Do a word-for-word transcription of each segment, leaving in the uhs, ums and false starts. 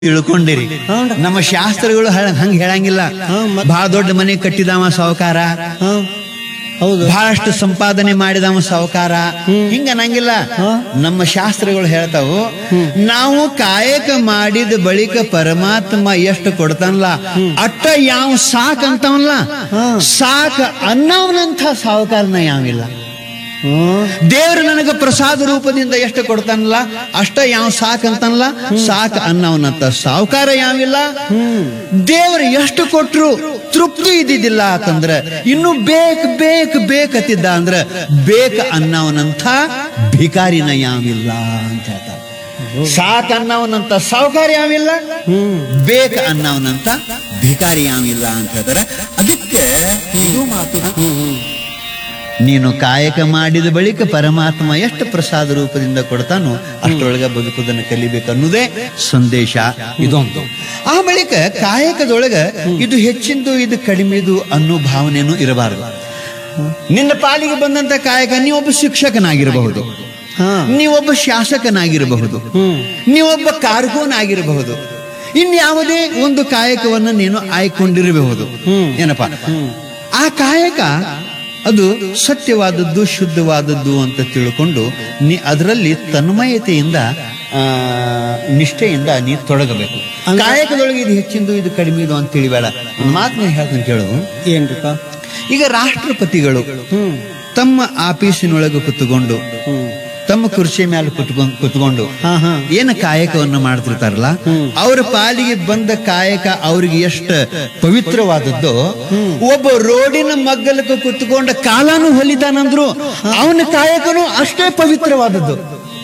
ತಿಳ್ಕೊಂಡಿರಿ. ನಮ್ಮ ಶಾಸ್ತ್ರಗಳು ಹಂಗ ಹೇಳಂಗಿಲ್ಲ. ಬಹಳ ದೊಡ್ಡ ಮನೆ ಕಟ್ಟಿದವ ಸಾವುಕಾರ, ಹೌದು, ಬಹಳಷ್ಟು ಸಂಪಾದನೆ ಮಾಡಿದವ ಸಾವುಕಾರ, ಹಿಂಗ ಅನ್ನಂಗಿಲ್ಲ. ನಮ್ಮ ಶಾಸ್ತ್ರಗಳು ಹೇಳ್ತಾವು, ನಾವು ಕಾಯಕ ಮಾಡಿದ ಬಳಿಕ ಪರಮಾತ್ಮ ಎಷ್ಟು ಕೊಡ್ತಾನಲ್ಲ ಅಟ್ಟ ಯಾವ ಸಾಕ್ ಅಂತವಲ್ಲ, ಸಾಕ್ ಅನ್ನವನಂಥ ಸಾವುಕಾರನ ಯಾವಿಲ್ಲ. ದೇವ್ರು ನನಗ ಪ್ರಸಾದ ರೂಪದಿಂದ ಎಷ್ಟು ಕೊಡ್ತಾನಲ್ಲ ಅಷ್ಟ ಯಾವ ಸಾಕ್ ಅಂತನಲ್ಲ, ಸಾಕ್ ಅನ್ನವನಂತ ಸಾವುಕಾರ ಯಾವಿಲ್ಲ. ದೇವ್ರು ಎಷ್ಟು ಕೊಟ್ರು ತೃಪ್ತಿ ಇದ್ದಿದ್ದಿಲ್ಲ ಅಂತಂದ್ರ ಇನ್ನು ಬೇಕ್ ಬೇಕ್ ಬೇಕತ್ತಿದ್ದ ಅಂದ್ರ ಬೇಕ ಅನ್ನವನಂಥ ಭಿಕಾರಿನ ಯಾವಿಲ್ಲ ಅಂತ ಹೇಳ್ತಾರೆ. ಸಾಕ್ ಅನ್ನವನಂತ ಸಾವುಕಾರ ಯಾವಿಲ್ಲ, ಬೇಕ ಅನ್ನವನಂತ ಭಿಕಾರಿ ಯಾವಿಲ್ಲ ಅಂತ ಹೇಳ್ತಾರೆ. ಅದಕ್ಕೆ ಇದು ಮಾತು, ನೀನು ಕಾಯಕ ಮಾಡಿದ ಬಳಿಕ ಪರಮಾತ್ಮ ಎಷ್ಟು ಪ್ರಸಾದ ರೂಪದಿಂದ ಕೊಡ್ತಾನೋ ಅಷ್ಟರೊಳಗ ಬದುಕುವುದನ್ನು ಕಲಿಬೇಕು ಅನ್ನೋದೇ ಸಂದೇಶ ಇದೊಂದು. ಆ ಬಳಿಕ ಕಾಯಕದೊಳಗ ಇದು ಹೆಚ್ಚಿಂದು ಇದು ಕಡಿಮೆದು ಅನ್ನೋ ಭಾವನೆನೂ ಇರಬಾರದು. ನಿನ್ನ ಪಾಲಿಗೆ ಬಂದಂತ ಕಾಯಕ ನೀವೊಬ್ಬ ಶಿಕ್ಷಕನಾಗಿರಬಹುದು, ನೀವೊಬ್ಬ ಶಾಸಕನಾಗಿರಬಹುದು, ನೀವೊಬ್ಬ ಕಾರ್ಗೋನಾಗಿರಬಹುದು, ಇನ್ಯಾವುದೇ ಒಂದು ಕಾಯಕವನ್ನು ನೀನು ಆಯ್ಕೊಂಡಿರಬಹುದು. ಏನಪ್ಪಾ ಆ ಕಾಯಕ ಅದು ಸತ್ಯವಾದದ್ದು ಶುದ್ಧವಾದದ್ದು ಅಂತ ತಿಳ್ಕೊಂಡು ನೀ ಅದರಲ್ಲಿ ತನ್ಮಯತೆಯಿಂದ ಆ ನಿಷ್ಠೆಯಿಂದ ನೀ ತೊಡಗಬೇಕು. ಕಾಯಕದೊಳಗೆ ಇದು ಹೆಚ್ಚಿಂದು ಇದು ಕಡಿಮೆದು ಅಂತ ತಿಳಿಬೇಡ. ಮಾತನ್ನ ಹೇಳ್ತಾನೆ ಕೇಳು. ಏನ್ರಿಪ್ಪ, ಈಗ ರಾಷ್ಟ್ರಪತಿಗಳು ತಮ್ಮ ಆಫೀಸಿನೊಳಗೆ ಕುತ್ಕೊಂಡು ತಮ್ಮ ಕುರ್ಚಿ ಮೇಲೆ ಕುತ್ಕೊಂಡು ಕುತ್ಕೊಂಡು ಏನ ಕಾಯಕವನ್ನು ಮಾಡ್ತಿರ್ತಾರಲ್ಲ, ಅವ್ರ ಪಾಲಿಗೆ ಬಂದ ಕಾಯಕ ಅವ್ರಿಗೆ ಎಷ್ಟು ಪವಿತ್ರವಾದದ್ದು. ಒಬ್ಬ ರೋಡಿನ ಮಗ್ಗಲಕ್ಕೆ ಕುತ್ಕೊಂಡ ಕಾಲಾನು ಹೊಲಿತಾನಂದ್ರು ಅವನ ಕಾಯಕನು ಅಷ್ಟೇ ಪವಿತ್ರವಾದದ್ದು.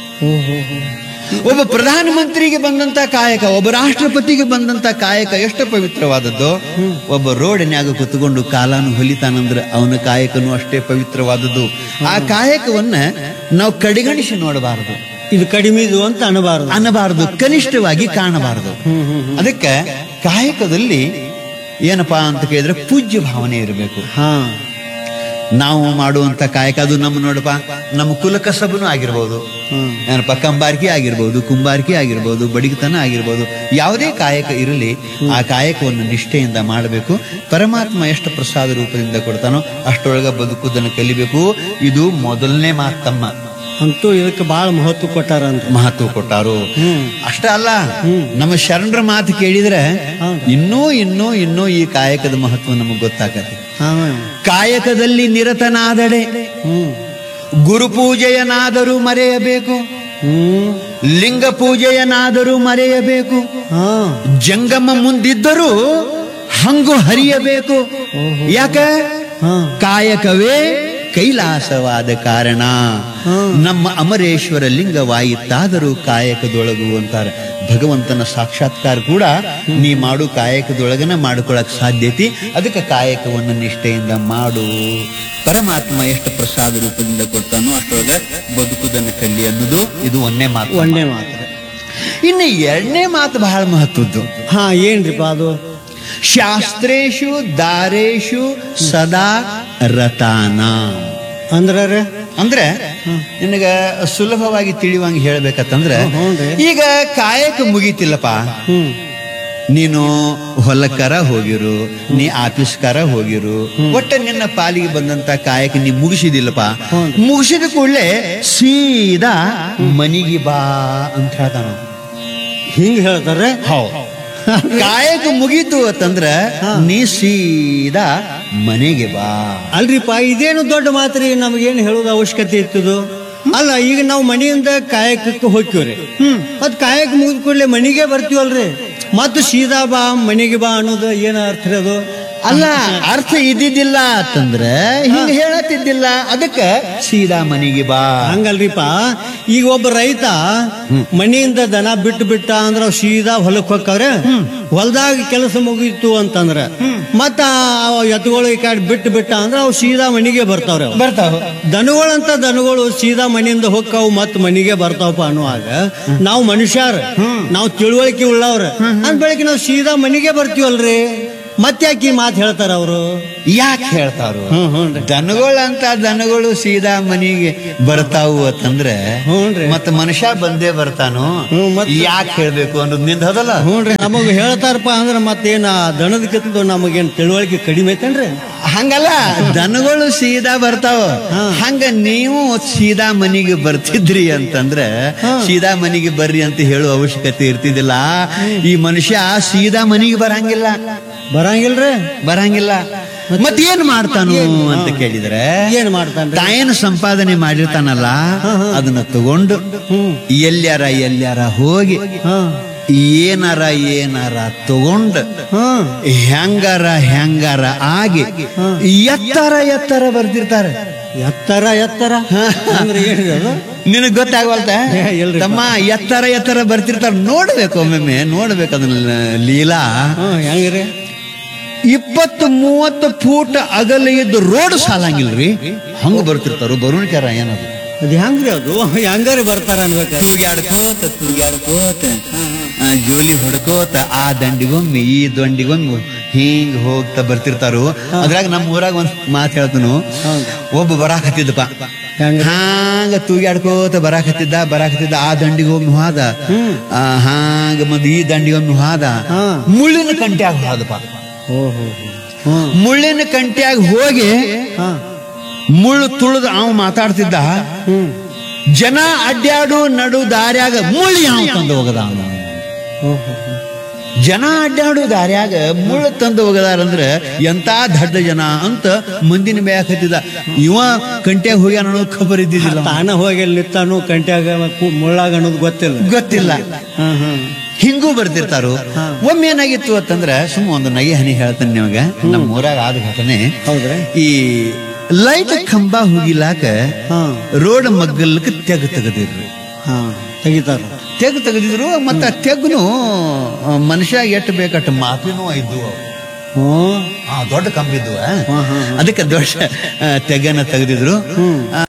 ಒಬ್ಬ ಪ್ರಧಾನ ಮಂತ್ರಿಗೆ ಬಂದಂತ ಕಾಯಕ, ಒಬ್ಬ ರಾಷ್ಟ್ರಪತಿಗೆ ಬಂದಂತ ಕಾಯಕ ಎಷ್ಟು ಪವಿತ್ರವಾದದ್ದು. ಒಬ್ಬ ರೋಡಿನ್ಯಾಗ ಕುತ್ಕೊಂಡು ಕಾಲಾನು ಹೊಲಿತಾನಂದ್ರ ಅವನ ಕಾಯಕನು ಅಷ್ಟೇ ಪವಿತ್ರವಾದದ್ದು. ಆ ಕಾಯಕವನ್ನ ನಾವು ಕಡೆಗಣಿಸಿ ನೋಡಬಾರದು, ಇದು ಕಡಿಮೆದು ಅಂತ ಅನ್ನಬಾರದು ಅನ್ನಬಾರದು ಕನಿಷ್ಠವಾಗಿ ಕಾಣಬಾರದು. ಅದಕ್ಕೆ ಕಾಯಕದಲ್ಲಿ ಏನಪ್ಪಾ ಅಂತ ಕೇಳಿದ್ರೆ ಪೂಜ್ಯ ಭಾವನೆ ಇರಬೇಕು. ಹಾ ನಾವು ಮಾಡುವಂತ ಕಾಯಕ ಅದು ನಮ್ಮ ನೋಡಪ್ಪ ನಮ್ಮ ಕುಲಕಸಬನು ಆಗಿರ್ಬೋದು, ಏನಪ್ಪ ಕಂಬಾರಿಕೆ ಆಗಿರ್ಬೋದು, ಕುಂಬಾರಿಕೆ ಆಗಿರ್ಬೋದು, ಬಡಿಗತನ ಆಗಿರ್ಬೋದು, ಯಾವುದೇ ಕಾಯಕ ಇರಲಿ ಆ ಕಾಯಕವನ್ನು ನಿಷ್ಠೆಯಿಂದ ಮಾಡಬೇಕು. ಪರಮಾತ್ಮ ಎಷ್ಟು ಪ್ರಸಾದ ರೂಪದಿಂದ ಕೊಡ್ತಾನೋ ಅಷ್ಟೊಳಗ ಬದುಕುವುದನ್ನು ಕಲಿಬೇಕು. ಇದು ಮೊದಲನೇ ಮಾತಮ್ಮ. ಅಂತೂ ಇದಕ್ಕೆ ಬಹಳ ಮಹತ್ವ ಕೊಟ್ಟಾರ ಅಂತ ಮಹತ್ವ ಕೊಟ್ಟಾರು. ಅಷ್ಟ ಅಲ್ಲ, ನಮ್ಮ ಶರಣರ ಮಾತು ಕೇಳಿದ್ರೆ ಇನ್ನೂ ಇನ್ನೂ ಇನ್ನೂ ಈ ಕಾಯಕದ ಮಹತ್ವ ನಮಗ್ ಗೊತ್ತಾಗತ್ತೆ. ಕಾಯಕದಲ್ಲಿ ನಿರತನಾದಡೆ ಗುರು ಪೂಜೆಯನಾದರೂ ಮರೆಯಬೇಕು, ಲಿಂಗ ಪೂಜೆಯನಾದರೂ ಮರೆಯಬೇಕು, ಜಂಗಮ ಮುಂದಿದ್ದರೂ ಹಂಗು ಹರಿಯಬೇಕು. ಯಾಕ? ಕಾಯಕವೇ ಕೈಲಾಸವಾದ ಕಾರಣ. ನಮ್ಮ ಅಮರೇಶ್ವರ ಲಿಂಗವಾಯಿತಾದರೂ ಕಾಯಕದೊಳಗು ಅಂತಾರೆ. ಭಗವಂತನ ಸಾಕ್ಷಾತ್ಕಾರ ಕೂಡ ನೀ ಮಾಡು ಕಾಯಕದೊಳಗನ ಮಾಡ್ಕೊಳಕ್ ಸಾಧ್ಯತೆ. ಅದಕ್ಕೆ ಕಾಯಕವನ್ನು ನಿಷ್ಠೆಯಿಂದ ಮಾಡು. ಪರಮಾತ್ಮ ಎಷ್ಟು ಪ್ರಸಾದ ರೂಪದಿಂದ ಕೊಡ್ತಾನೋ ಅಷ್ಟೊಳಗ ಬದುಕುದನ್ನು ಕಲಿ ಅನ್ನೋದು ಇದು ಒಂದೇ ಮಾತು. ಒಂದೇ ಮಾತು. ಇನ್ನು ಎರಡನೇ ಮಾತು ಬಹಳ ಮಹತ್ವದ್ದು. ಹಾ ಏನ್ರಿಪ್ಪ ಅದು? ಶಾಸ್ತ್ರೇಶು ದಾರೇಶು ಸದಾ ರತಾನ. ಅಂದ್ರ ಅಂದ್ರೆ ನಿನಗ ಸುಲಭವಾಗಿ ತಿಳಿಯುವಂಗ ಹೇಳ್ಬೇಕಂದ್ರ, ಈಗ ಕಾಯಕ ಮುಗೀತಿಲ್ಲಪ್ಪ, ನೀನು ಹೊಲಕ್ಕರ ಹೋಗಿರು, ನೀ ಆಫೀಸ್ಕರ ಹೋಗಿರು, ಒಟ್ಟ ನಿನ್ನ ಪಾಲಿಗೆ ಬಂದಂತ ಕಾಯಕ ನೀ ಮುಗಿಸಿದಿಲ್ಲಪ್ಪ. ಮುಗಿಸಿದ ಕೂಡಲೇ ಸೀದಾ ಮನಿಗೆ ಬಾ ಅಂತ ಹೇಳ್ತಾನ. ಹಿಂಗ ಹೇಳ್ತಾರೆ. ಹೌದು, ಕಾಯಕ ಮುಗೀತು ಅಂತಂದ್ರ ನೀ ಸೀದಾ ಮನೆಗೆ ಬಾ. ಅಲ್ರಿಪ್ಪ, ಇದೇನು ದೊಡ್ಡ ಮಾತ್ರಿ, ನಮಗೇನು ಹೇಳೋದು ಅವಶ್ಯಕತೆ ಇರ್ತದ? ಅಲ್ಲ, ಈಗ ನಾವು ಮನೆಯಿಂದ ಕಾಯಕಕ್ಕೆ ಹೋಗ್ತೀವ್ರಿ, ಮತ್ ಕಾಯಕ ಮುಗಿದ ಕೂಡಲೇ ಮನೆಗೆ ಬರ್ತೀವಲ್ರಿ, ಮತ್ತು ಸೀದಾ ಬಾ ಮನೆಗೆ ಬಾ ಅನ್ನೋದು ಏನ ಅರ್ಥ ಅದು? ಅಲ್ಲ, ಅರ್ಥ ಇದ್ದಿದ್ದಿಲ್ಲ ಅಂತಂದ್ರ ಹಿಂಗ ಹೇಳತ್ತಿದ್ದಿಲ್ಲ. ಅದಕ್ಕ ಸೀದಾ ಮನೆಗೆ ಬಾ ಹಂಗಲ್ರಿಪ್ಪ. ಈಗ ಒಬ್ಬ ರೈತ ಮನೆಯಿಂದ ದನ ಬಿಟ್ಟು ಬಿಟ್ಟ ಅಂದ್ರ ಸೀದಾ ಹೊಲಕ್ ಹೋಗ್ತಾವ್ರೆ. ಹೊಲದಾಗ ಕೆಲಸ ಮುಗೀತು ಅಂತಂದ್ರ ಮತ್ತ ಎತ್ತುಗಳು ಈ ಕಡೆ ಬಿಟ್ಟು ಬಿಟ್ಟ ಅಂದ್ರ ಅವ್ ಸೀದಾ ಮನೆಗೆ ಬರ್ತಾವ್ರೆ. ಬರ್ತಾವ ದನಗಳಂತ ದನಗಳು ಸೀದಾ ಮನೆಯಿಂದ ಹೋಗ್ತಾವ್ ಮತ್ ಮನೆಗೆ ಬರ್ತಾವಪ್ಪ ಅನ್ನುವಾಗ ನಾವು ಮನುಷ್ಯರ, ನಾವು ತಿಳುವಳಿಕೆ ಉಳ್ಳವ್ರ ಅಂದ ಬೆಳಗ್ಗೆ ನಾವು ಸೀದಾ ಮನೆಗೆ ಬರ್ತೀವಲ್ರಿ. ಮತ್ತ್ಯಾಕೆ ಈ ಮಾತು ಹೇಳ್ತಾರ ಅವರು? ಯಾಕೆ ಹೇಳ್ತಾರು? ಹ್ಮ್ ಹ್ಞೂನ್ರಿ ದನಗಳಂತ ದನಗಳು ಸೀದಾ ಮನಿಗೆ ಬರ್ತಾವು ಅಂತಂದ್ರೆ ಹ್ಞೂನ್ರಿ ಮತ್ತ ಮನುಷ್ಯ ಬಂದೇ ಬರ್ತಾನು, ಹ್ಮ್, ಮತ್ತ್- ಯಾಕೆ ಹೇಳ್ಬೇಕು ಅನ್ನೋದು ನಿಂದ ಹೌದಲ್ಲ? ಹ್ಞೂನ್ರಿ ನಮಗ್ ಹೇಳ್ತಾರಪ್ಪ ಅಂದ್ರ ಮತ್ತೇನ ದನದ ಕಿತ್ತು ನಮಗೇನ್ ತಿಳುವಳಿಕೆ ಕಡಿಮೆ ಐತೇನ್ರಿ? ಹಂಗಲ್ಲ, ದನಗಳು ಸೀದಾ ಬರ್ತಾವ. ಹಾ. ಹಂಗ ನೀವು ಸೀದಾ ಮನಿಗೆ ಬರ್ತಿದ್ರಿ ಅಂತಂದ್ರೆ ಹಾ. ಸೀದಾ ಮನಿಗೆ ಬರ್ರಿ ಅಂತ ಹೇಳುವ ಅವಶ್ಯಕತೆ ಇರ್ತಿದ್ದಿಲ್ಲ. ಈ ಮನುಷ್ಯ ಸೀದಾ ಮನಿಗೆ ಬರಂಗಿಲ್ಲ ಬರಂಗಿಲ್ರಿ? ಬರಂಗಿಲ್ಲ ಮತ್ತೇನ್ ಮಾಡ್ತಾನು ಅಂತ ಕೇಳಿದ್ರೆ ಏನ್ ಮಾಡ್ತಾನ್ರಿ? ತಾಯೇನು ಸಂಪಾದನೆ ಮಾಡಿರ್ತಾನಲ್ಲ ಅದನ್ನ ತಗೊಂಡು ಹ್ಮ್ ಎಲ್ಲಾರ ಎಲ್ಲಾರ ಹೋಗಿ ಹಾ ಏನಾರ ಏನಾರ ತಗೊಂಡು ಹಾ ಹೆಂಗಾರ ಹೆಂಗಾರ ಆಗಿ ಎತ್ತರ ಎತ್ತರ ಬರ್ತಿರ್ತಾರೆ. ಎತ್ತರ ಎತ್ತರ ಅಂದ್ರೆ ಏನ್ರಿ ಅದು? ನಿನಗ್ ಗೊತ್ತಾಗವಲ್ತ ಏ, ಇಲ್ರಿ. ತಮ್ಮ, ಎತ್ತರ ಎತ್ತರ ಬರ್ತಿರ್ತಾರ. ನೋಡ್ಬೇಕು, ಒಮ್ಮೊಮ್ಮೆ ನೋಡ್ಬೇಕು ಅದನ್ನ ಲೀಲಾ. ಹಾ ಹೆಂಗ್ರಿ? ಇಪ್ಪತ್ತು ಮೂವತ್ತು ಫೂಟ್ ಅಗಲ ಇದ್ದು ರೋಡ್ ಸಾಲಂಗಿಲ್ರಿ, ಹಂಗ ಬರ್ತಿರ್ತಾರು. ಬರುಣಿಕಾರ ಏನದು? ಅದ್ ಹೆಂಗ್ರಿ ಅದು? ಹೆಂಗಾರಿ ಬರ್ತಾರ ಅನ್ಬೇಕ? ತೂಗ್ಯಾಡ್ಕೋತ ತೂಗ್ಯಾಡ್ಕೋತ ಆ, ಜೋಲಿ ಹೊಡ್ಕೋತ ಆ ದಂಡಿಗೊಮ್ಮೆ ಈ ದಂಡಿಗೊಮ್ಮೆ ಹಿಂಗ್ ಹೋಗ್ತಾ ಬರ್ತಿರ್ತಾರು. ಅದ್ರಾಗ ನಮ್ಮ ಊರಾಗ ಒಂದ್ ಮಾತು ಹೇಳ್ತನು. ಒಬ್ಬ ಬರಾಕತ್ತಿದ್ದಪ್ಪ, ಹೆಂಗ? ಹಾಂಗ ತೂಗ್ಯಾಡ್ಕೋತ ಬರಾಕತ್ತಿದ್ದ ಬರಾಕತ್ತಿದ್ದ ಆ ದಂಡಿಗೊಮ್ಮೆ ಹೋದ, ಆ, ಹಾಂಗ ಮಂದಿ ಈ ದಂಡಿಗೊಮ್ಮೆ ಹೋದ, ಹಾ. ಮುಳ್ಳಿನ ಕಂಟ್ಯಾಗ ಹೋದಪ್ಪ. ಓಹೋ ಹ್ಮ್ ಮುಳ್ಳಿನ ಕಂಟ್ಯಾಗ ಹೋಗಿ ಹಾ ಮುಳ್ಳು ತುಳಿದು ಅವ ಮಾತಾಡ್ತಿದ್ದ. ಹ್ಮ್ ಜನ ಅಡ್ಡಾಡು ನಡು ದಾರ್ಯಾಗ ಮುಳ್ಳು ಯಾವ ತಂದು ಹೋಗದ ಅವನು. ಓಹೋ ಜನ ಅಡ್ಡಾಡು ದಾರ್ಯಾಗ ಮುಳ್ಳು ತಂದು ಹೋಗದಾರಂದ್ರ ಎಂತ ದಡ್ಡ ಜನ ಅಂತ ಮಂದಿನ ಬೇಕತ್ತಿದ್ದ. ಇವ ಕಂಟ್ಯಾಗ ಹೋಗ್ಯಾನ ಅನ್ನೋದು ಖಬರ್ ಇದ್ದಿದ್ದಿಲ್ಲ. ತಾನ ಹೋಗಿ ಅಲ್ಲಿ ನಿತ್ತಾನು ಕಂಟ್ಯಾಗ ಕು- ಮುಳ್ಳಾಗ ಅನ್ನೋದು ಗೊತ್ತಿಲ್ಲ. ಗೊತ್ತಿಲ್ಲ. ಹಾ ಹಾ ಹಿಂಗೂ ಬರ್ತಿರ್ತಾರು. ಒಮ್ಮೆ ಏನಾಗಿತ್ತು ಅಂತಂದ್ರ ಸುಮ್ಮ ಒಂದು ನಗೆ ಹನಿ ಹೇಳ್ತಾನೆ ನಿಮಗ. ನಮ್ಮ ಊರಾಗ ಆದ ಘಟನೆ. ಹೌದ್ರಿ? ಈ ಲೈಟ್ ಕಂಬ ಹೋಗಿಲಾಕ ಹಾ ರೋಡ್ ಮಗ್ಗಲ್ಕ ತೆಗ್ ತೆಗದಿರ್ರಿ. ಹಾ ತೆಗಿತಾರ. ತೆಗ್ ತೆಗೆದಿದ್ರು. ಮತ್ತ ತೆಗ್ನು ಮನುಷ್ಯ ಎಟ್ಟು ಬೇಕಟ್ಟು ಮಾಪಿನೂ ಇದ್ವು. ಹ್ಮ್ ಆ ದೊಡ್ಡ ಕಂಬಿದ್ವು. ಹಾ ಹಾ ಅದಕ್ಕೆ ದೊಡ್ಡ ತೆಗನ ತೆಗೆದಿದ್ರು. ಹ್ಮ್